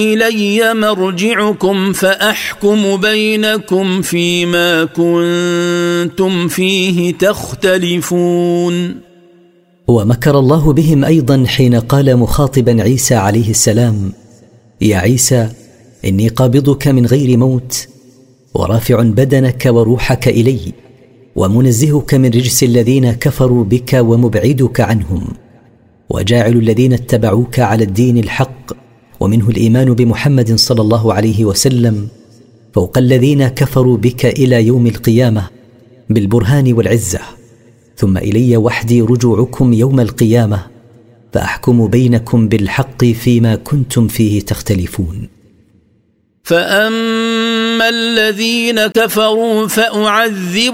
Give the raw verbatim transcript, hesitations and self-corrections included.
إلي مرجعكم فأحكم بينكم فيما كنتم فيه تختلفون. ومكر الله بهم أيضا حين قال مخاطبا عيسى عليه السلام: يا عيسى إني قابضك من غير موت، ورافع بدنك وروحك إلي، ومنزهك من رجس الذين كفروا بك ومبعدك عنهم، وجاعل الذين اتبعوك على الدين الحق ومنه الإيمان بمحمد صلى الله عليه وسلم فوق الذين كفروا بك إلى يوم القيامة بالبرهان والعزة، ثم إلي وحدي رجوعكم يوم القيامة فأحكم بينكم بالحق فيما كنتم فيه تختلفون. فأما الذين كفروا فأعذب